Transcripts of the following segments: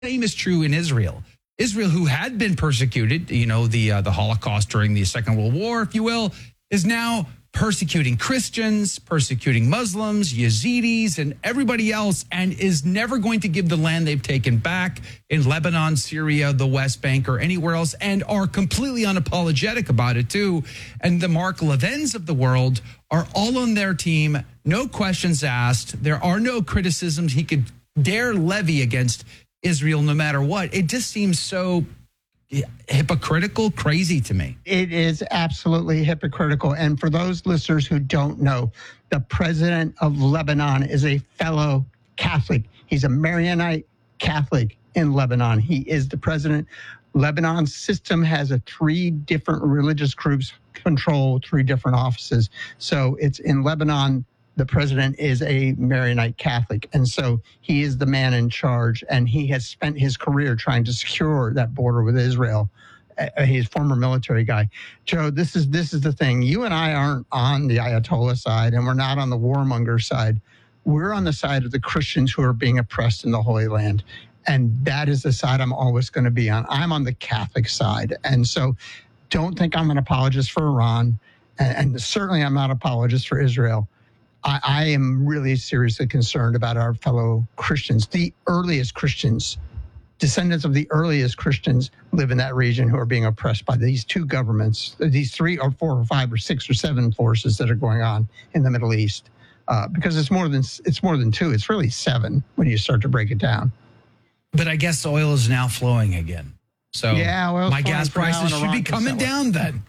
same is true in Israel. Israel, who had been persecuted, the Holocaust during the Second World War, if you will, is now persecuting Christians, persecuting Muslims, Yazidis, and everybody else, and is never going to give the land they've taken back in Lebanon, Syria, the West Bank, or anywhere else, and are completely unapologetic about it, too. And the Mark Levins of the world are all on their team, no questions asked. There are no criticisms he could dare levy against Israel no matter what. It just seems so hypocritical, crazy to me. It is absolutely hypocritical. And for those listeners who don't know, the president of Lebanon is a fellow Catholic. He's a Maronite Catholic in Lebanon. He is the president. Lebanon's system has 3 different religious groups control 3 different offices. So it's in Lebanon. The president is a Maronite Catholic, and so he is the man in charge, and he has spent his career trying to secure that border with Israel. He's a former military guy. Joe, this is the thing. You and I aren't on the Ayatollah side, and we're not on the warmonger side. We're on the side of the Christians who are being oppressed in the Holy Land, and that is the side I'm always going to be on. I'm on the Catholic side, and so don't think I'm an apologist for Iran, and certainly I'm not an apologist for Israel. I am really seriously concerned about our fellow Christians. The earliest Christians, descendants of the earliest Christians, live in that region who are being oppressed by these 2 governments, these 3 or 4 or 5 or 6 or 7 forces that are going on in the Middle East. Because it's more than 2. It's really 7 when you start to break it down. But I guess oil is now flowing again. So my gas prices should be coming down then.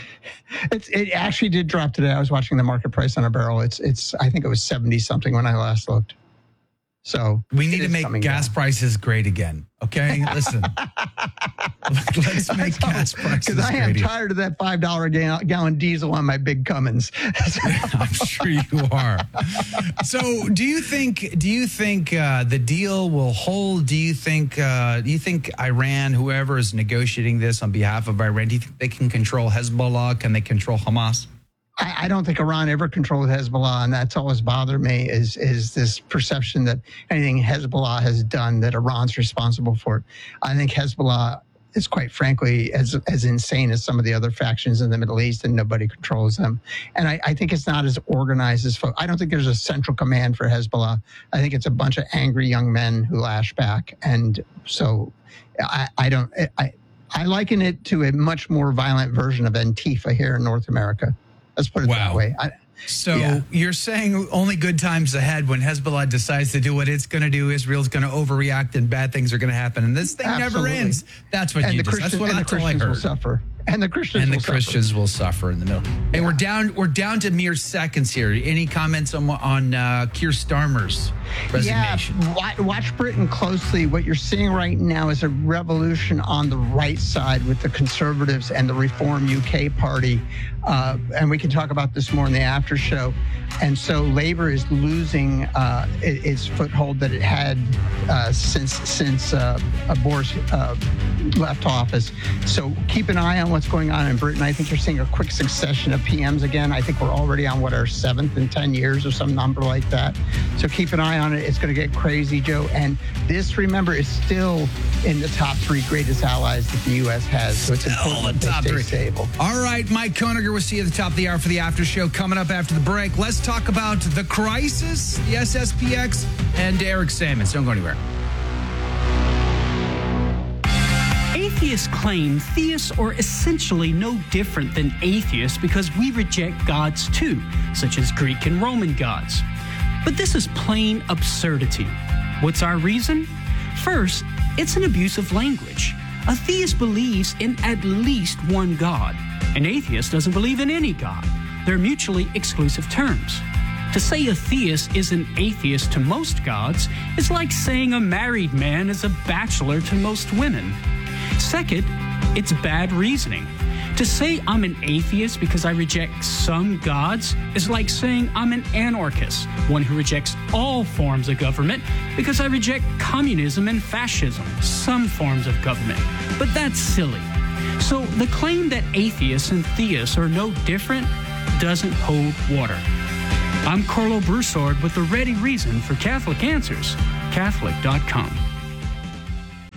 It actually did drop today. I was watching the market price on a barrel. It's I think it was 70 something when I last looked. So we need to make gas prices great again. Okay, listen. Let's make gas prices great. Because I am tired of that $5 gallon diesel on my big Cummins. I'm sure you are. So, do you think the deal will hold? Do you think Iran, whoever is negotiating this on behalf of Iran, do you think they can control Hezbollah? Can they control Hamas? I don't think Iran ever controlled Hezbollah, and that's always bothered me is this perception that anything Hezbollah has done that Iran's responsible for it. I think Hezbollah is, quite frankly, as insane as some of the other factions in the Middle East, and nobody controls them. And I think it's not as organized as I don't think there's a central command for Hezbollah. I think it's a bunch of angry young men who lash back. And so I liken it to a much more violent version of Antifa here in North America. Let's put it that way. You're saying only good times ahead when Hezbollah decides to do what it's going to do. Israel's going to overreact and bad things are going to happen. And this thing never ends. That's what you just, that's what I heard. Will suffer. And the Christians will suffer in the middle. Hey, we're down to mere seconds here. Any comments on Keir Starmer's resignation? Yeah, watch Britain closely. What you're seeing right now is a revolution on the right side with the Conservatives and the Reform UK Party. And we can talk about this more in the after show. And so Labour is losing its foothold that it had since Boris left office. So keep an eye on what's going on in Britain. I think you're seeing a quick succession of PMs again. I think we're already on our 7th in 10 years or some number like that. So keep an eye on it. It's going to get crazy, Joe. And this, remember, is still in the top 3 greatest allies that the U.S. has. So it's important that they stay stable. All right, Mike Koeniger, we'll see you at the top of the hour for the after show. Coming up after the break, let's talk about the crisis, the SSPX, and Eric Sammons. Don't go anywhere. Atheists claim theists are essentially no different than atheists because we reject gods too, such as Greek and Roman gods. But this is plain absurdity. What's our reason? First, it's an abuse of language. A theist believes in at least one God. An atheist doesn't believe in any God. They're mutually exclusive terms. To say a theist is an atheist to most gods is like saying a married man is a bachelor to most women. Second, it's bad reasoning. To say I'm an atheist because I reject some gods is like saying I'm an anarchist, one who rejects all forms of government because I reject communism and fascism, some forms of government. But that's silly. So the claim that atheists and theists are no different doesn't hold water. I'm Carlo Broussard with the ready reason for Catholic Answers, Catholic.com.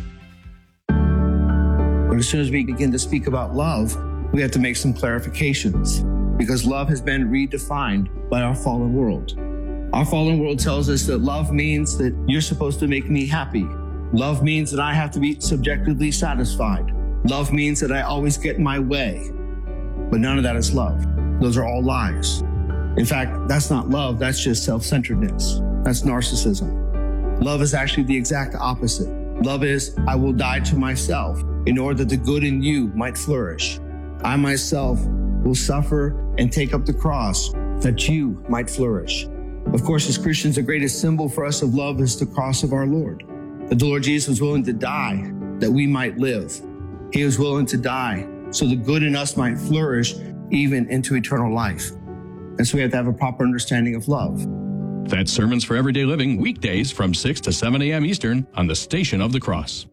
But as soon as we begin to speak about love, we have to make some clarifications because love has been redefined by our fallen world. Our fallen world tells us that love means that you're supposed to make me happy. Love means that I have to be subjectively satisfied. Love means that I always get my way. But none of that is love. Those are all lies. In fact, that's not love. That's just self-centeredness. That's narcissism. Love is actually the exact opposite. Love is, I will die to myself in order that the good in you might flourish. I myself will suffer and take up the cross that you might flourish. Of course, as Christians, the greatest symbol for us of love is the cross of our Lord. That the Lord Jesus was willing to die that we might live. He was willing to die so the good in us might flourish even into eternal life. And so we have to have a proper understanding of love. That's Sermons for Everyday Living, weekdays from 6 to 7 a.m. Eastern on the Station of the Cross.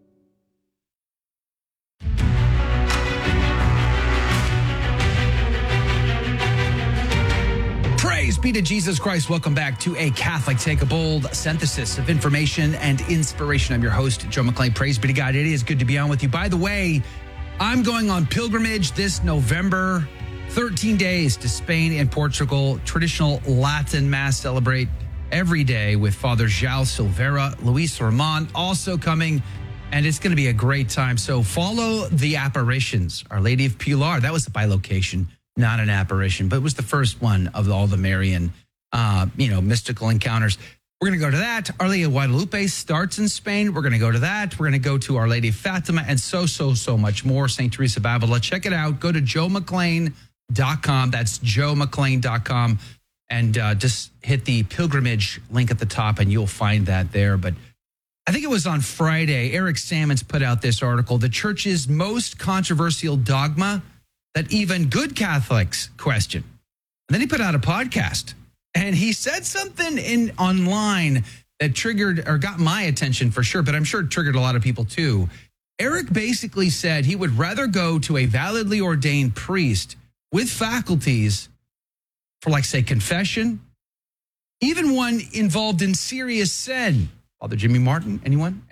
Praise be to Jesus Christ. Welcome back to A Catholic Take a Bold, synthesis of information and inspiration. I'm your host, Joe McClain. Praise be to God. It is good to be on with you. By the way, I'm going on pilgrimage this November, 13 days to Spain and Portugal. Traditional Latin Mass celebrate every day with Father João Silveira, Luis Ramon also coming, and it's going to be a great time. So follow the apparitions. Our Lady of Pilar, that was the bilocation, not an apparition, but it was the first one of all the Marian, mystical encounters. We're going to go to that. Our Lady of Guadalupe starts in Spain. We're going to go to that. We're going to go to Our Lady of Fatima and so much more. St. Teresa of Avila. Check it out. Go to joemcclain.com. That's joemcclain.com. And just hit the pilgrimage link at the top and you'll find that there. But I think it was on Friday, Eric Sammons put out this article, The Church's Most Controversial Dogma That Even Good Catholics Question. And then he put out a podcast. And he said something online that triggered or got my attention for sure, but I'm sure it triggered a lot of people too. Eric basically said he would rather go to a validly ordained priest with faculties for, like, say, confession, even one involved in serious sin. Father Jimmy Martin, anyone?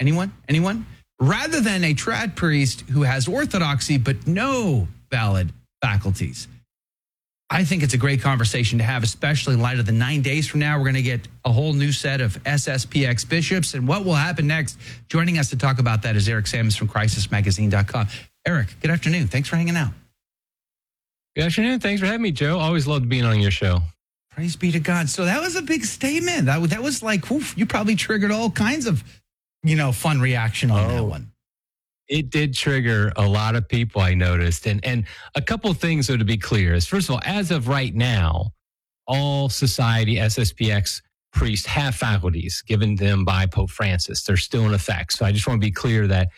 Rather than a trad priest who has orthodoxy but no valid faculties. I think it's a great conversation to have, especially in light of the 9 days from now. We're going to get a whole new set of SSPX bishops. And what will happen next? Joining us to talk about that is Eric Sammons from CrisisMagazine.com. Eric, good afternoon. Thanks for hanging out. Good afternoon. Thanks for having me, Joe. Always loved being on your show. Praise be to God. So that was a big statement. That was like, oof, you probably triggered all kinds of, fun reaction on that one. It did trigger a lot of people, I noticed. And a couple of things, though, to be clear is, first of all, as of right now, all society SSPX priests have faculties given them by Pope Francis. They're still in effect. So I just want to be clear that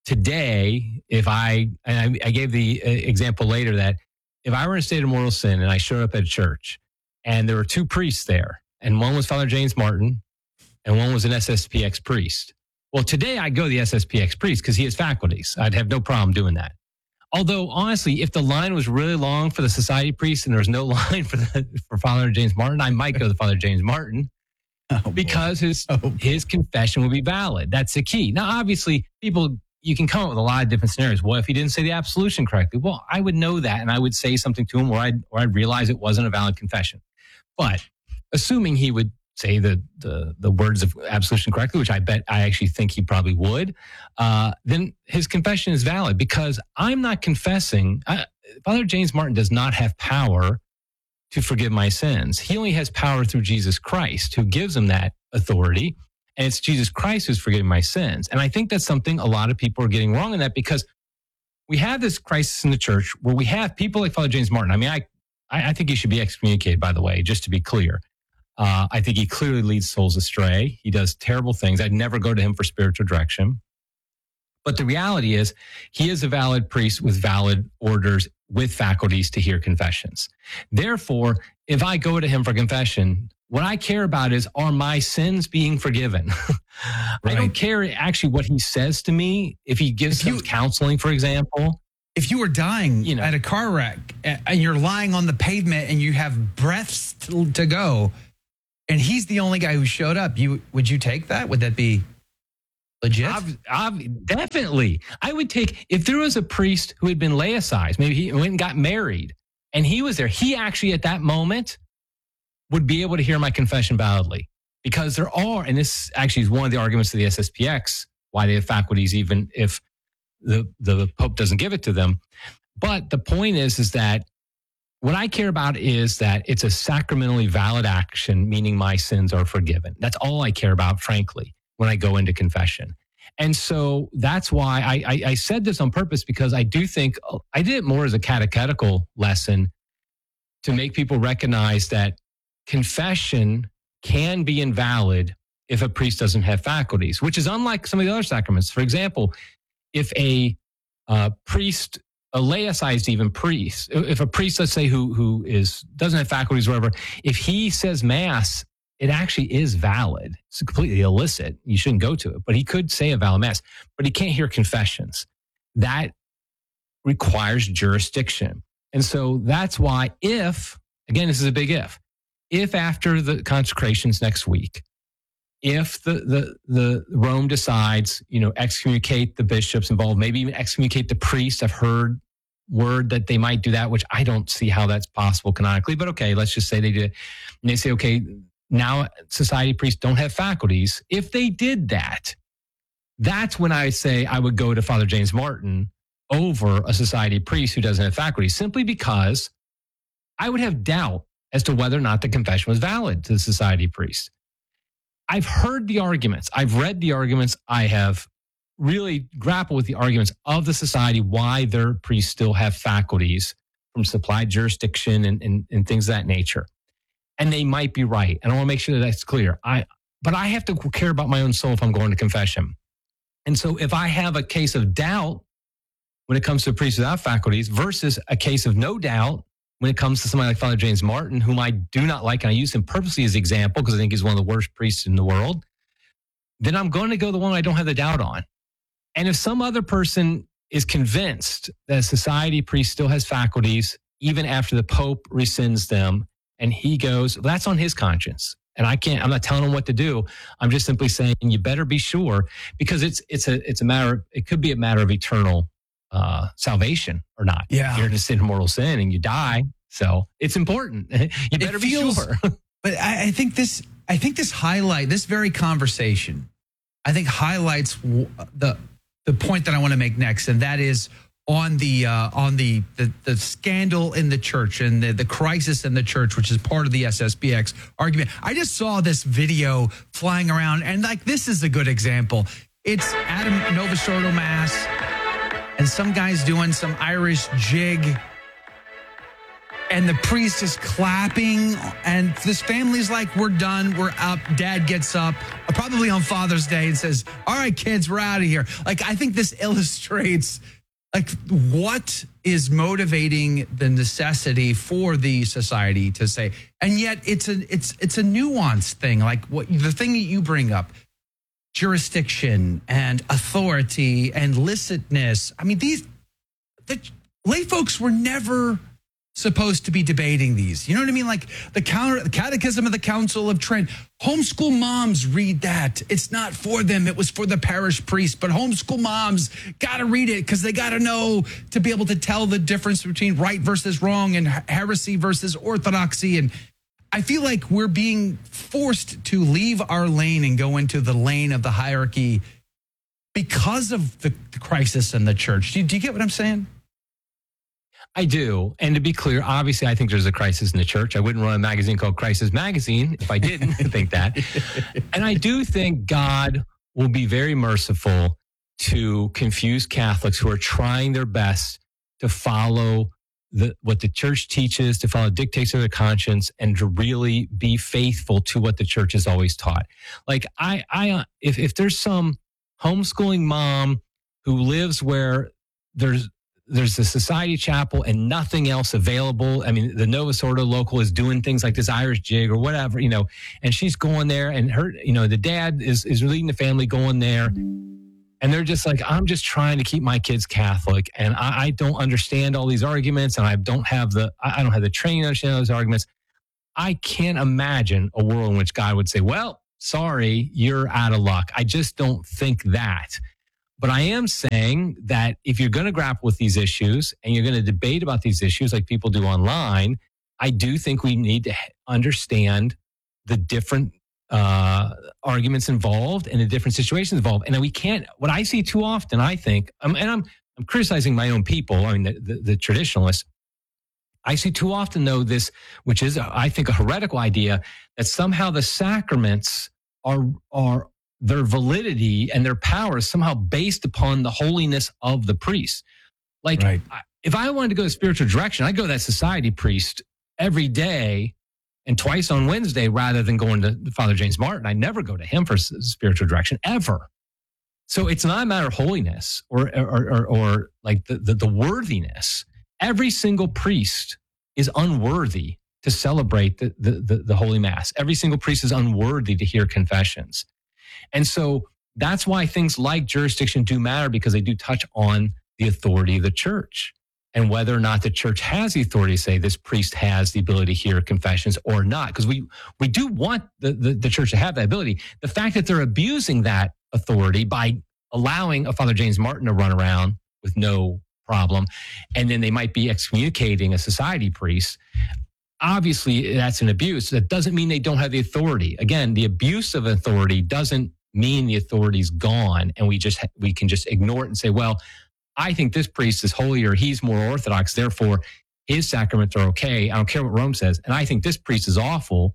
today, I gave the example later that if I were in a state of mortal sin and I showed up at church and there were two priests there, and one was Father James Martin and one was an SSPX priest. Well, today I go to the SSPX priest because he has faculties. I'd have no problem doing that. Although, honestly, if the line was really long for the society priest and there was no line for Father James Martin, I might go to Father James Martin because his confession would be valid. That's the key. Now, obviously, you can come up with a lot of different scenarios. Well, if he didn't say the absolution correctly, well, I would know that and I would say something to him or I'd realize it wasn't a valid confession. But assuming he would say the words of absolution correctly, which I actually think he probably would, then his confession is valid because I'm not confessing. Father James Martin does not have power to forgive my sins. He only has power through Jesus Christ, who gives him that authority. And it's Jesus Christ who's forgiving my sins. And I think that's something a lot of people are getting wrong in that because we have this crisis in the church where we have people like Father James Martin. I mean, I think he should be excommunicated, by the way, just to be clear. I think he clearly leads souls astray. He does terrible things. I'd never go to him for spiritual direction. But the reality is he is a valid priest with valid orders, with faculties to hear confessions. Therefore, if I go to him for confession, what I care about is, are my sins being forgiven? Right. I don't care actually what he says to me. If he gives some counseling, for example. If you were dying at a car wreck and you're lying on the pavement and you have breaths to go, and he's the only guy who showed up, would you take that? Would that be Legit? Definitely. I would take, if there was a priest who had been laicized, maybe he went and got married, and he was there, he actually at that moment would be able to hear my confession validly. Because there are, and this actually is one of the arguments of the SSPX, why they have faculties even if the Pope doesn't give it to them. But the point is that what I care about is that it's a sacramentally valid action, meaning my sins are forgiven. That's all I care about, frankly, when I go into confession. And so that's why I said this on purpose, because I do think I did it more as a catechetical lesson to make people recognize that confession can be invalid if a priest doesn't have faculties, which is unlike some of the other sacraments. For example, if a priest, a laicized even priest, if a priest, let's say, who doesn't have faculties or whatever, if he says mass, it actually is valid. It's completely illicit. You shouldn't go to it, but he could say a valid mass, but he can't hear confessions. That requires jurisdiction. And so that's why if this is a big if after the consecrations next week, if the Rome decides, excommunicate the bishops involved, maybe even excommunicate the priest. I've heard word that they might do that, which I don't see how that's possible canonically, but okay, let's just say they did. And they say, okay, now society priests don't have faculties. If they did that, that's when I say I would go to Father James Martin over a society priest who doesn't have faculties, simply because I would have doubt as to whether or not the confession was valid to the society priest. I've heard the arguments. I've read the arguments. I have really grappled with the arguments of the society, why their priests still have faculties from supplied jurisdiction and things of that nature. And they might be right. And I want to make sure that that's clear. But I have to care about my own soul if I'm going to confession. And so if I have a case of doubt when it comes to a priest without faculties versus a case of no doubt when it comes to somebody like Father James Martin, whom I do not like, and I use him purposely as an example because I think he's one of the worst priests in the world, then I'm going to go the one I don't have the doubt on. And if some other person is convinced that a society priest still has faculties, even after the Pope rescinds them, and he goes, well, that's on his conscience. And I'm not telling him what to do. I'm just simply saying, you better be sure, because it's a matter, it could be a matter of eternal salvation or not. Yeah. You're just in mortal sin and you die. So it's important. You better be sure. But I think this very conversation, I think highlights the point that I want to make next. And that is on the scandal in the church and the crisis in the church, which is part of the SSPX argument. I just saw this video flying around, and this is a good example. It's Adam Novus Ordo Mass, and some guy's doing some Irish jig, and the priest is clapping, and this family's like, we're done, we're up. Dad gets up, probably on Father's Day, and says, all right, kids, we're out of here. I think this illustrates what is motivating the necessity for the society to say, and yet it's a nuanced thing, the thing that you bring up, jurisdiction and authority and licitness. I mean, the lay folks were never supposed to be debating these. You know what I mean? The Catechism of the Council of Trent. Homeschool moms read that. It's not for them. It was for the parish priest. But homeschool moms got to read it because they got to know to be able to tell the difference between right versus wrong and heresy versus orthodoxy. And I feel like we're being forced to leave our lane and go into the lane of the hierarchy because of the crisis in the church. Do you get what I'm saying? I do. And to be clear, obviously, I think there's a crisis in the church. I wouldn't run a magazine called Crisis Magazine if I didn't think that. And I do think God will be very merciful to confused Catholics who are trying their best to follow what the church teaches, to follow dictates of their conscience, and to really be faithful to what the church has always taught. If there's some homeschooling mom who lives where there's a society chapel and nothing else available. I mean, the Novus Ordo local is doing things like this Irish jig or whatever, and she's going there, and her, the dad is leading the family going there. And they're just like, I'm just trying to keep my kids Catholic. And I don't understand all these arguments, and I don't have the training to understand those arguments. I can't imagine a world in which God would say, well, sorry, you're out of luck. I just don't think that. But I am saying that if you're going to grapple with these issues and you're going to debate about these issues like people do online, I do think we need to understand the different arguments involved and the different situations involved. And we can't, what I see too often, I think, and I'm criticizing my own people, I mean, the traditionalists. I see too often, though, this, which is, I think, a heretical idea that somehow the sacraments are their validity and their power is somehow based upon the holiness of the priest. Like, right. If I wanted to go the spiritual direction, I'd go to that society priest every day and twice on Wednesday rather than going to Father James Martin. I never go to him for spiritual direction ever. So it's not a matter of holiness or like the worthiness. Every single priest is unworthy to celebrate the Holy Mass. Every single priest is unworthy to hear confessions. And so that's why things like jurisdiction do matter, because they do touch on the authority of the church and whether or not the church has the authority to say this priest has the ability to hear confessions or not. Because we do want the church to have that ability. The fact that they're abusing that authority by allowing a Father James Martin to run around with no problem, and then they might be excommunicating a society priest. Obviously, that's an abuse. That doesn't mean they don't have the authority. Again, the abuse of authority doesn't mean the authority's gone, and we can just ignore it and say, well, I think this priest is holier, he's more orthodox, therefore his sacraments are okay. I don't care what Rome says. And I think this priest is awful,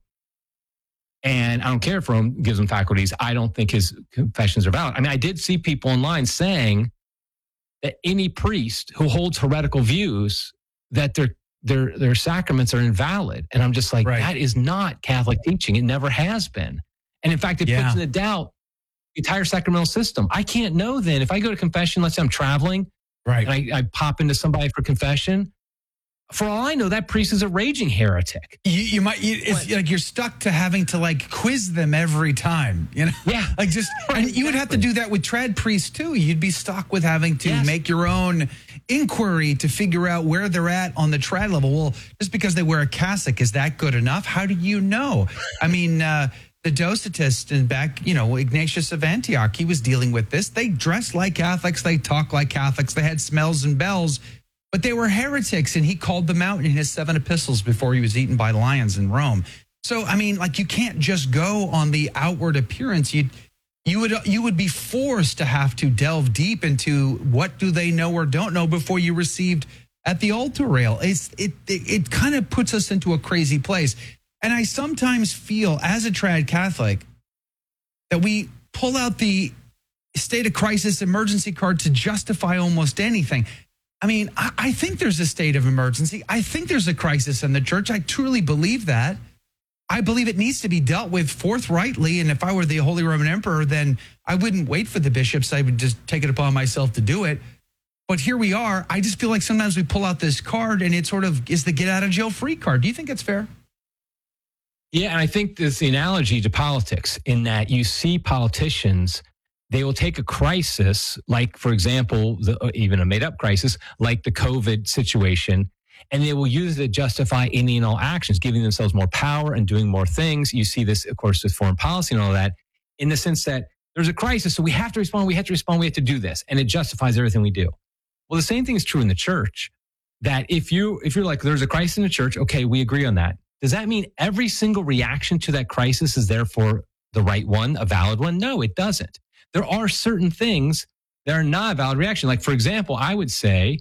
and I don't care if Rome gives him faculties. I don't think his confessions are valid. I mean, I did see people online saying that any priest who holds heretical views, that their sacraments are invalid. And I'm just like, right. That is not Catholic teaching. It never has been. And in fact, it puts into doubt the entire sacramental system. I can't know then if I go to confession, let's say I'm traveling, right? And I pop into somebody for confession. For all I know, that priest is a raging heretic. It's like you're stuck to having to like quiz them every time, you know? Yeah. Like just, right, and you would have to do that with trad priests too. You'd be stuck with having to make your own inquiry to figure out where they're at on the trad level. Well, just because they wear a cassock, is that good enough? How do you know? I mean, the Docetists and back, Ignatius of Antioch, he was dealing with this. They dressed like Catholics. They talked like Catholics. They had smells and bells. But they were heretics, and he called them out in his 7 epistles before he was eaten by lions in Rome. So, I mean, like, you can't just go on the outward appearance. You would be forced to have to delve deep into what do they know or don't know before you received at the altar rail. It kind of puts us into a crazy place. And I sometimes feel, as a trad Catholic, that we pull out the state of crisis emergency card to justify almost anything. I mean, I think there's a state of emergency. I think there's a crisis in the church. I truly believe that. I believe it needs to be dealt with forthrightly. And if I were the Holy Roman Emperor, then I wouldn't wait for the bishops. I would just take it upon myself to do it. But here we are. I just feel like sometimes we pull out this card and it sort of is the get out of jail free card. Do you think it's fair? Yeah, and I think there's the analogy to politics in that you see politicians, they will take a crisis, like, for example, even a made-up crisis, like the COVID situation, and they will use it to justify any and all actions, giving themselves more power and doing more things. You see this, of course, with foreign policy and all that, in the sense that there's a crisis, so we have to respond, we have to do this, and it justifies everything we do. Well, the same thing is true in the church, that if you're like, there's a crisis in the church, okay, we agree on that. Does that mean every single reaction to that crisis is therefore the right one, a valid one? No, it doesn't. There are certain things that are not a valid reaction. Like, for example, I would say,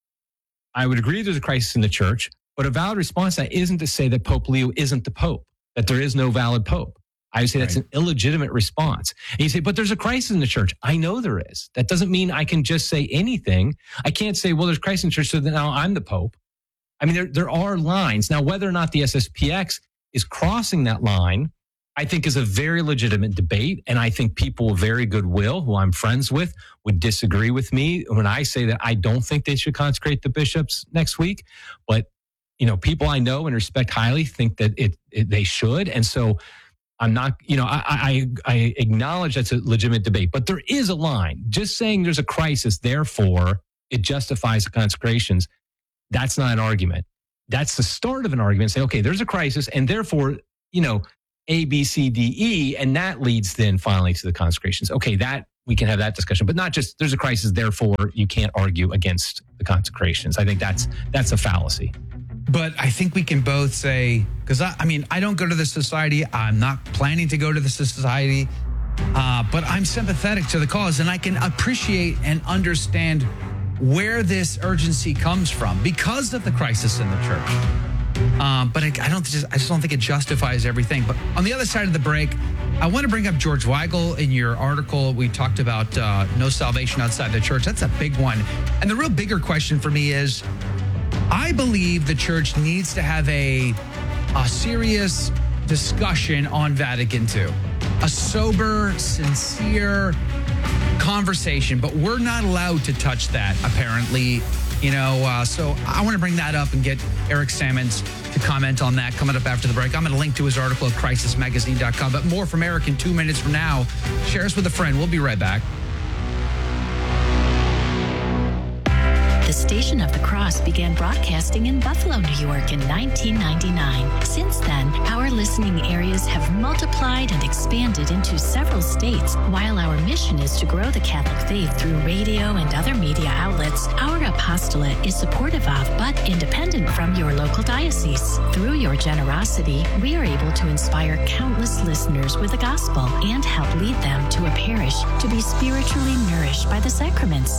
I would agree there's a crisis in the church, but a valid response to that isn't to say that Pope Leo isn't the Pope, that there is no valid Pope. I would say that's an illegitimate response. And you say, but there's a crisis in the church. I know there is. That doesn't mean I can just say anything. I can't say, well, there's a crisis in the church, so then now I'm the Pope. I mean, there are lines. Now, whether or not the SSPX is crossing that line, I think is a very legitimate debate. And I think people of very good will, who I'm friends with, would disagree with me when I say that I don't think they should consecrate the bishops next week. But, people I know and respect highly think that they should. And so I'm not, I acknowledge that's a legitimate debate. But there is a line. Just saying there's a crisis, therefore it justifies the consecrations. That's not an argument. That's the start of an argument. Say, okay, there's a crisis, and therefore, A, B, C, D, E, and that leads then finally to the consecrations. Okay, that we can have that discussion, but not just there's a crisis, therefore you can't argue against the consecrations. I think that's a fallacy. But I think we can both say, because I don't go to the society. I'm not planning to go to the society, but I'm sympathetic to the cause, and I can appreciate and understand where this urgency comes from because of the crisis in the church. But I just don't think it justifies everything. But on the other side of the break, I want to bring up George Weigel. In your article, we talked about no salvation outside the church. That's a big one. And the real bigger question for me is, I believe the church needs to have a serious discussion on Vatican II. A sober, sincere conversation, but we're not allowed to touch that, apparently. So I want to bring that up and get Eric Sammons to comment on that coming up after the break. I'm going to link to his article at crisismagazine.com, but more from Eric in 2 minutes from now. Share us with a friend. We'll be right back. The Station of the Cross began broadcasting in Buffalo, New York in 1999. Since then, our listening areas have multiplied and expanded into several states. While our mission is to grow the Catholic faith through radio and other media outlets, our apostolate is supportive of but independent from your local diocese. Through your generosity, we are able to inspire countless listeners with the gospel and help lead them to a parish to be spiritually nourished by the sacraments.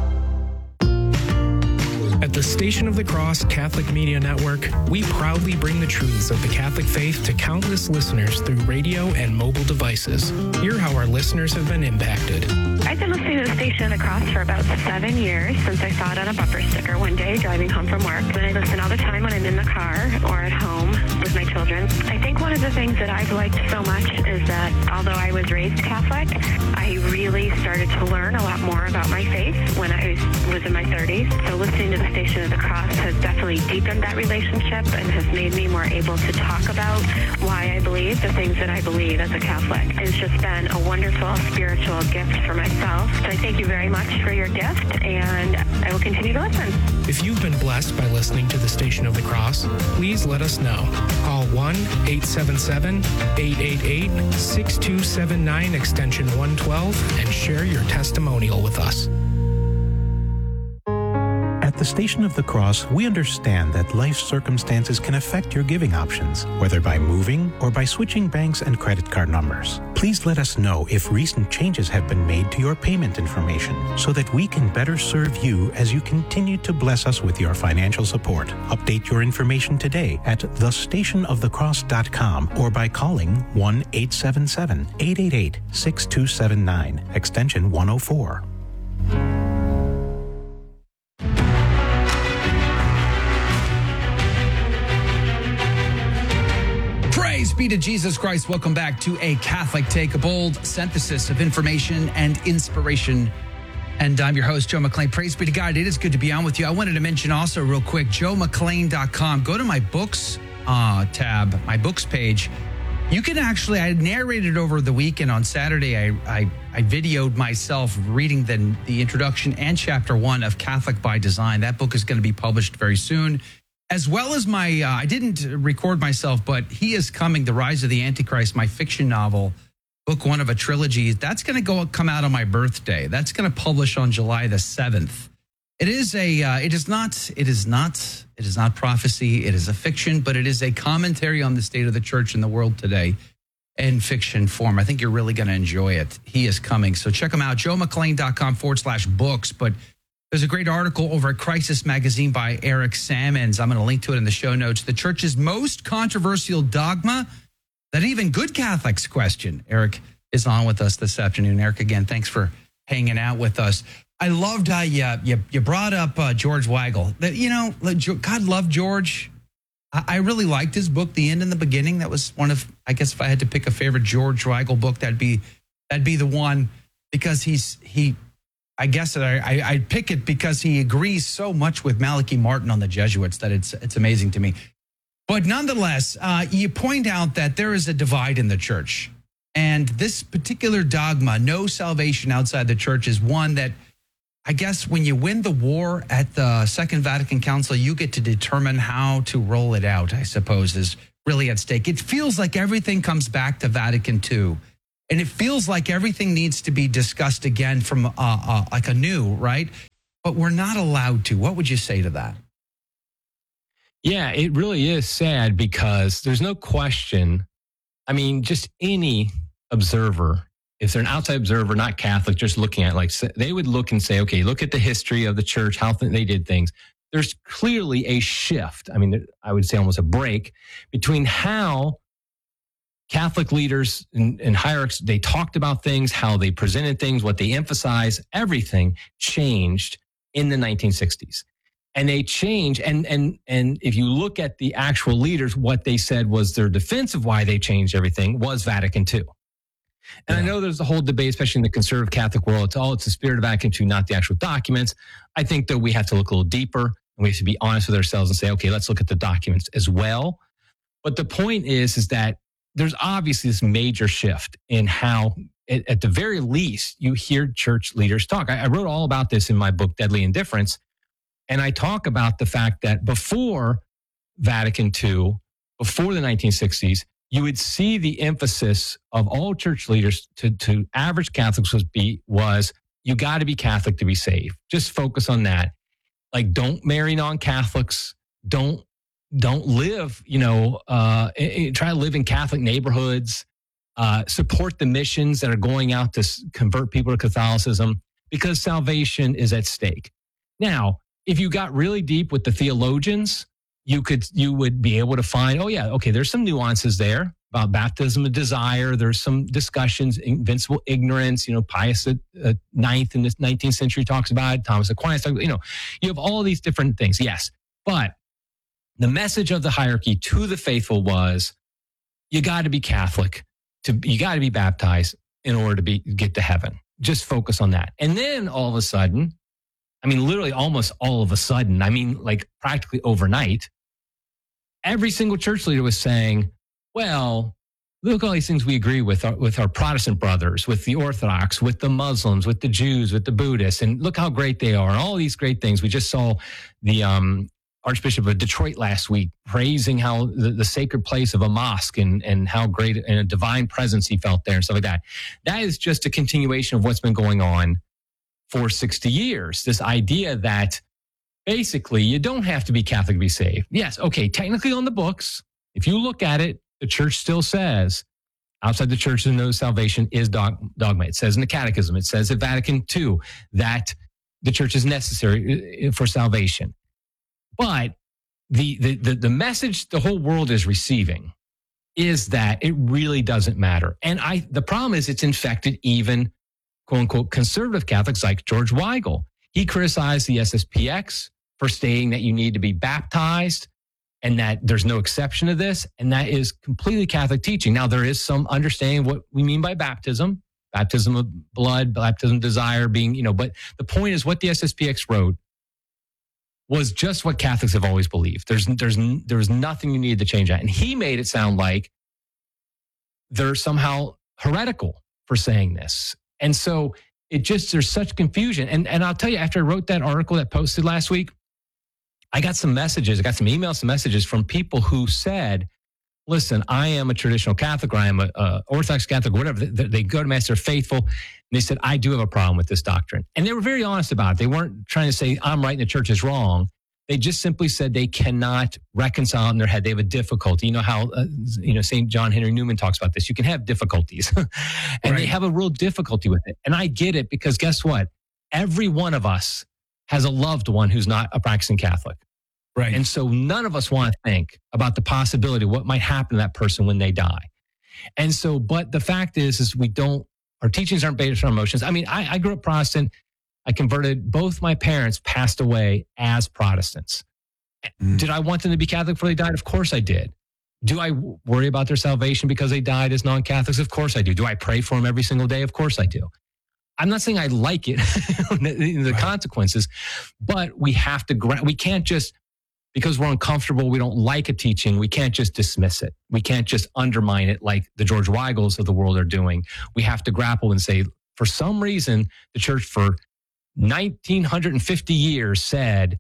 At the Station of the Cross Catholic Media Network, we proudly bring the truths of the Catholic faith to countless listeners through radio and mobile devices. Hear how our listeners have been impacted. I've been listening to the Station of the Cross for about 7 years, since I saw it on a bumper sticker one day driving home from work. And I listen all the time when I'm in the car or at home with my children. I think one of the things that I've liked so much is that although I was raised Catholic, I really started to learn a lot more about my faith when I was in my 30s. So listening to the Station of the Cross has definitely deepened that relationship and has made me more able to talk about why I believe the things that I believe as a Catholic. It's just been a wonderful spiritual gift for myself. So I thank you very much for your gift, and I will continue to listen. If you've been blessed by listening to the Station of the Cross, please let us know. Call 1-877-888-6279 extension 112 and share your testimonial with us. At the Station of the Cross, we understand that life circumstances can affect your giving options, whether by moving or by switching banks and credit card numbers. Please let us know if recent changes have been made to your payment information so that we can better serve you as you continue to bless us with your financial support. Update your information today at thestationofthecross.com or by calling 1-877-888-6279, extension 104. Praise be to Jesus Christ. Welcome back to A Catholic Take, a bold synthesis of information and inspiration. And I'm your host, Joe McClain. Praise be to God. It is good to be on with you. I wanted to mention also real quick, joemcclain.com. Go to my books tab, my books page. You can actually, I narrated over the weekend on Saturday. I videoed myself reading the introduction and chapter 1 of Catholic by Design. That book is going to be published very soon. As well as my, I didn't record myself, but He Is Coming, The Rise of the Antichrist, my fiction novel, book 1 of a trilogy. That's going to come out on my birthday. That's going to publish on July the 7th. It is not prophecy. It is a fiction, but it is a commentary on the state of the church and the world today in fiction form. I think you're really going to enjoy it. He Is Coming. So check them out, joemcclain.com/books. But there's a great article over at Crisis Magazine by Eric Sammons. I'm going to link to it in the show notes. The church's most controversial dogma that even good Catholics question. Eric is on with us this afternoon. Eric, again, thanks for hanging out with us. I loved how you brought up George Weigel. God loved George. I really liked his book, The End and the Beginning. That was one of, I guess if I had to pick a favorite George Weigel book, that'd be the one, because I'd pick it because he agrees so much with Malachi Martin on the Jesuits that it's amazing to me. But nonetheless, you point out that there is a divide in the church. And this particular dogma, no salvation outside the church, is one that I guess when you win the war at the Second Vatican Council, you get to determine how to roll it out, I suppose, is really at stake. It feels like everything comes back to Vatican II. And it feels like everything needs to be discussed again from like anew, right? But we're not allowed to. What would you say to that? Yeah, it really is sad because there's no question. I mean, just any observer, if they're an outside observer, not Catholic, just looking at they would look and say, okay, look at the history of the church, how they did things. There's clearly a shift. I mean, I would say almost a break between how Catholic leaders and hierarchs, they talked about things, how they presented things, what they emphasized, everything changed in the 1960s. And they changed. And if you look at the actual leaders, what they said was their defense of why they changed everything was Vatican II. And I know there's a whole debate, especially in the conservative Catholic world. It's the spirit of Vatican II, not the actual documents. I think that we have to look a little deeper and we have to be honest with ourselves and say, okay, let's look at the documents as well. But the point is that there's obviously this major shift in how, at the very least, you hear church leaders talk. I wrote all about this in my book, Deadly Indifference. And I talk about the fact that before Vatican II, before the 1960s, you would see the emphasis of all church leaders to average Catholics was you got to be Catholic to be saved. Just focus on that. Like, don't marry non-Catholics. Don't live, try to live in Catholic neighborhoods, support the missions that are going out to convert people to Catholicism because salvation is at stake. Now, if you got really deep with the theologians, you would be able to find, there's some nuances there about baptism of desire. There's some discussions, invincible ignorance, Pius IX in the 19th century talks about it, Thomas Aquinas, you have all these different things. Yes. But the message of the hierarchy to the faithful was, you got to be Catholic, you got to be baptized in order to get to heaven. Just focus on that. And then all of a sudden, literally almost all of a sudden, like practically overnight, every single church leader was saying, well, look at all these things we agree with our Protestant brothers, with the Orthodox, with the Muslims, with the Jews, with the Buddhists, and look how great they are, and all these great things. We just saw the Archbishop of Detroit last week praising how the sacred place of a mosque and how great and a divine presence he felt there and stuff like that. That is just a continuation of what's been going on for 60 years. This idea that basically you don't have to be Catholic to be saved. Yes, okay, technically on the books, if you look at it, the church still says outside the church no salvation is dogma. It says in the Catechism, it says at Vatican II that the church is necessary for salvation. But the message the whole world is receiving is that it really doesn't matter. And the problem is it's infected even quote unquote conservative Catholics like George Weigel. He criticized the SSPX for stating that you need to be baptized and that there's no exception to this. And that is completely Catholic teaching. Now, there is some understanding of what we mean by baptism of blood, baptism of desire being, but the point is what the SSPX wrote was just what Catholics have always believed. There's nothing you needed to change that. And he made it sound like they're somehow heretical for saying this. And so there's such confusion. And I'll tell you, after I wrote that article that posted last week, I got some messages, some messages from people who said, listen, I am a traditional Catholic, or I am a Orthodox Catholic, whatever. They go to Mass, they're faithful. And they said, I do have a problem with this doctrine. And they were very honest about it. They weren't trying to say, I'm right and the church is wrong. They just simply said they cannot reconcile in their head. They have a difficulty. You know how, St. John Henry Newman talks about this. You can have difficulties. And They have a real difficulty with it. And I get it because guess what? Every one of us has a loved one who's not a practicing Catholic. Right. And so none of us want to think about the possibility of what might happen to that person when they die. And so, but the fact is our teachings aren't based on emotions. I grew up Protestant. I converted. Both my parents passed away as Protestants. Did I want them to be Catholic before they died? Of course I did. Do I worry about their salvation because they died as non-Catholics? Of course I do. Do I pray for them every single day? Of course I do. I'm not saying I like it, the consequences, but we have to, we can't just, because we're uncomfortable, we don't like a teaching, we can't just dismiss it. We can't just undermine it like the George Weigels of the world are doing. We have to grapple and say, for some reason, the church for 1950 years said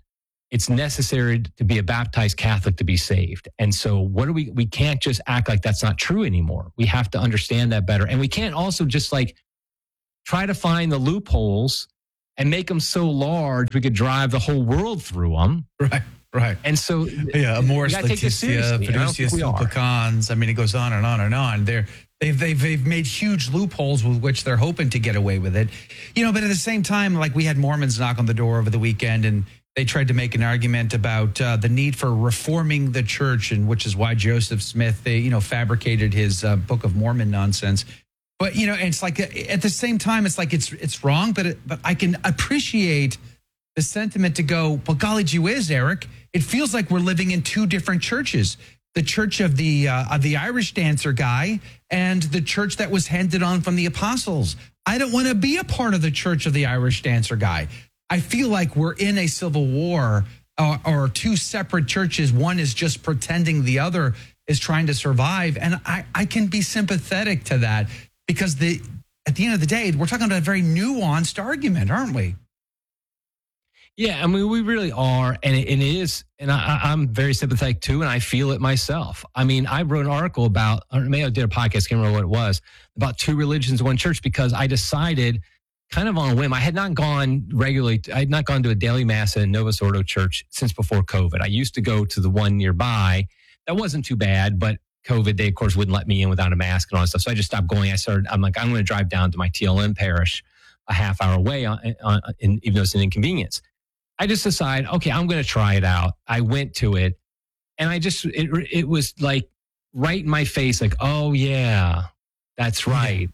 it's necessary to be a baptized Catholic to be saved. And so we can't just act like that's not true anymore. We have to understand that better. And we can't also just like try to find the loopholes and make them so large we could drive the whole world through them. Right. And so, Amoris Laetitia, Fiducia Supplicans. I mean, it goes on and on and on. They've made huge loopholes with which they're hoping to get away with it. But at the same time, like we had Mormons knock on the door over the weekend, and they tried to make an argument about the need for reforming the church, and which is why Joseph Smith, fabricated his Book of Mormon nonsense. But, it's like at the same time, it's like it's wrong, but I can appreciate the sentiment to go, well, golly gee whiz, Eric, it feels like we're living in two different churches. The church of the Irish dancer guy and the church that was handed on from the apostles. I don't want to be a part of the church of the Irish dancer guy. I feel like we're in a civil war or two separate churches. One is just pretending the other is trying to survive. And I can be sympathetic to that because at the end of the day, we're talking about a very nuanced argument, aren't we? Yeah, I mean, we really are, and it is, and I'm very sympathetic too, and I feel it myself. I mean, I wrote an article about, or maybe I did a podcast, can't remember what it was, about two religions, one church, because I decided kind of on a whim. I had not gone regularly, I had not gone to a daily mass at a Novus Ordo church since before COVID. I used to go to the one nearby. That wasn't too bad, but COVID, they, of course, wouldn't let me in without a mask and all that stuff, so I just stopped going. I'm like, I'm going to drive down to my TLM parish a half hour away, even though it's an inconvenience. I just decided, okay, I'm going to try it out. I went to it, and it was like right in my face, like, oh yeah, that's right.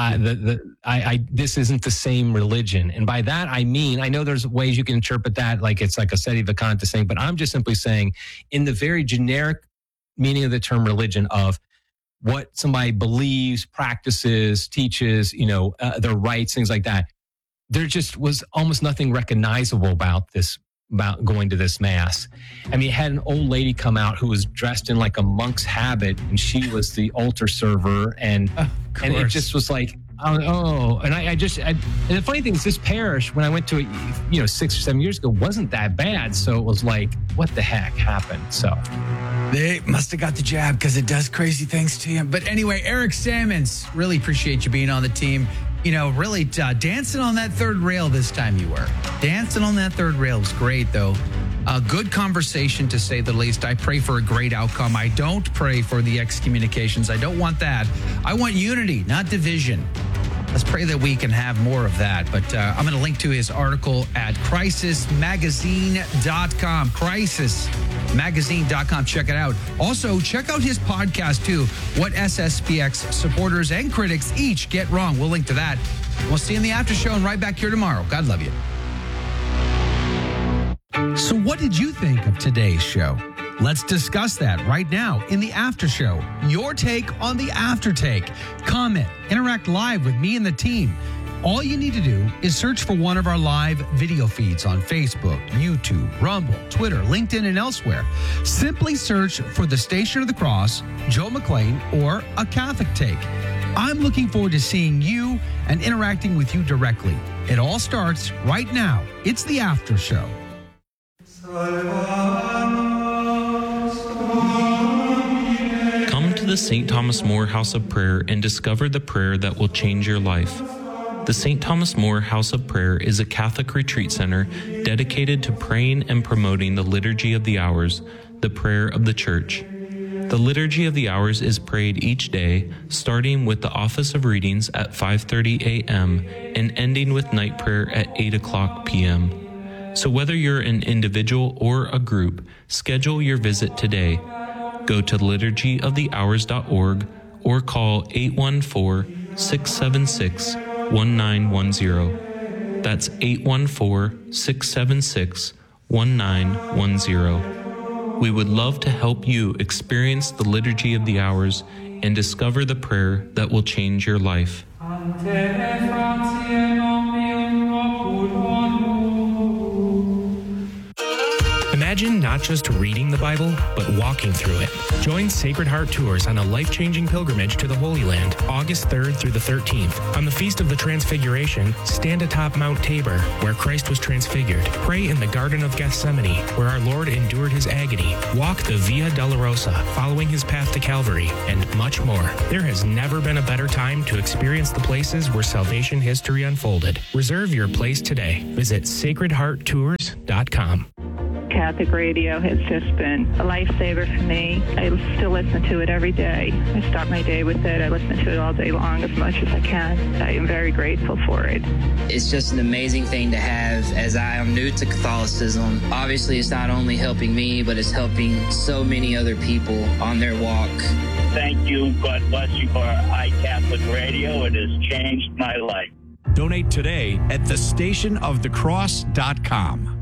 This isn't the same religion. And by that, I mean, I know there's ways you can interpret that, like it's like a sedevacante thing, but I'm just simply saying in the very generic meaning of the term religion of what somebody believes, practices, teaches, their rights, things like that. There just was almost nothing recognizable about going to this mass. I mean, it had an old lady come out who was dressed in like a monk's habit, and she was the altar server, and it just was like, oh, and and the funny thing is, this parish, when I went to it, 6 or 7 years ago, wasn't that bad. So it was like, what the heck happened? So they must have got the jab because it does crazy things to you. But anyway, Eric Sammons, really appreciate you being on the team. Really dancing on that third rail this time you were. Dancing on that third rail was great, though. A good conversation, to say the least. I pray for a great outcome. I don't pray for the excommunications. I don't want that. I want unity, not division. Let's pray that we can have more of that. But I'm going to link to his article at crisismagazine.com. Crisismagazine.com. Check it out. Also, check out his podcast, too. What SSPX supporters and critics each get wrong. We'll link to that. We'll see you in the after show and right back here tomorrow. God love you. So what did you think of today's show? Let's discuss that right now in the after show. Your take on the after take. Comment, interact live with me and the team. All you need to do is search for one of our live video feeds on Facebook, YouTube, Rumble, Twitter, LinkedIn, and elsewhere. Simply search for the Station of the Cross, Joe McClain, or A Catholic Take. I'm looking forward to seeing you and interacting with you directly. It all starts right now. It's the after show. Come to the St. Thomas More House of Prayer and discover the prayer that will change your life. The St. Thomas More House of Prayer is a Catholic retreat center dedicated to praying and promoting the Liturgy of the Hours, the prayer of the Church. The Liturgy of the Hours is prayed each day, starting with the Office of Readings at 5:30 a.m. and ending with night prayer at 8 o'clock p.m. So whether you're an individual or a group, schedule your visit today. Go to liturgyofthehours.org or call 814-676-1910. That's 814-676-1910. We would love to help you experience the Liturgy of the Hours and discover the prayer that will change your life. Imagine not just reading the Bible, but walking through it. Join Sacred Heart Tours on a life-changing pilgrimage to the Holy Land, August 3rd through the 13th. On the Feast of the Transfiguration, stand atop Mount Tabor, where Christ was transfigured. Pray in the Garden of Gethsemane, where our Lord endured his agony. Walk the Via Dolorosa, following his path to Calvary, and much more. There has never been a better time to experience the places where salvation history unfolded. Reserve your place today. Visit sacredhearttours.com. Catholic radio has just been a lifesaver for me. I still listen to it every day. I start my day with it. I listen to it all day long as much as I can. I am very grateful for it. It's just an amazing thing to have as I am new to Catholicism. Obviously, it's not only helping me, but it's helping so many other people on their walk. Thank you. God bless you for iCatholic Radio. It has changed my life. Donate today at thestationofthecross.com.